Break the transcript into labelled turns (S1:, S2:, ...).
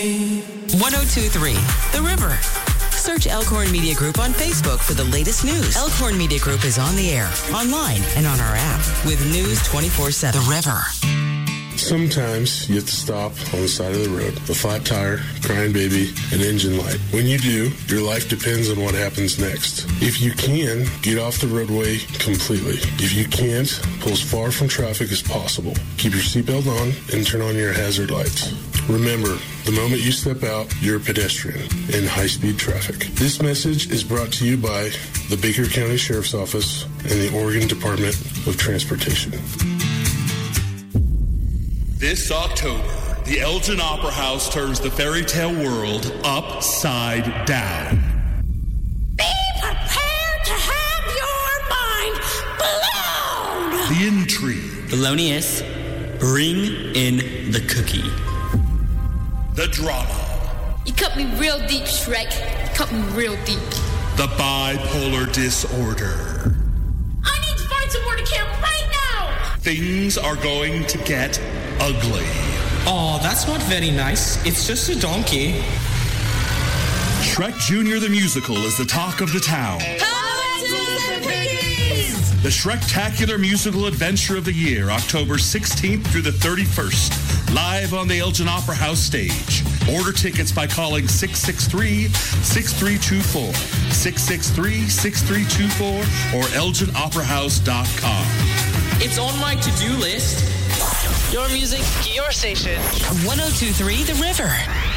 S1: 1023 The River. Search Elkhorn Media Group on Facebook for the latest news. Elkhorn Media Group is on the air, online, and on our app with news 24/7. The River.
S2: Sometimes you have to stop on the side of the road. A flat tire, crying baby, an engine light. When you do, your life depends on what happens next. If you can, get off the roadway completely. If you can't, pull as far from traffic as possible. Keep your seatbelt on and turn on your hazard lights. Remember, the moment you step out, you're a pedestrian in high-speed traffic. This message is brought to you by the Baker County Sheriff's Office and the Oregon Department of Transportation.
S3: This October, the Elgin Opera House turns the fairy tale world upside down.
S4: Be prepared to have your mind blown!
S3: The intrigue.
S5: Thelonious, bring in the cookie.
S3: The drama.
S6: You cut me real deep, Shrek. You cut me real deep.
S3: The bipolar disorder.
S4: I need to find somewhere to camp right now!
S3: Things are going to get ugly.
S7: Oh, that's not very nice. It's just a donkey.
S3: Shrek Jr. the Musical is the talk of the town. The Shrektacular Musical Adventure of the Year, October 16th through the 31st, live on the Elgin Opera House stage. Order tickets by calling 663-6324, 663-6324, or elginoperahouse.com.
S7: It's on my to-do list.
S1: Your music, your station. 1023 The River.